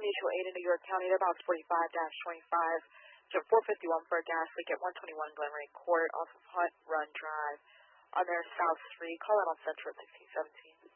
Mutual Aid in New York County. They're about 45-25 to 451 for a gas leak at 121 Glenray Court off of Hunt Run Drive on their South Street. Call out on Central at 1617.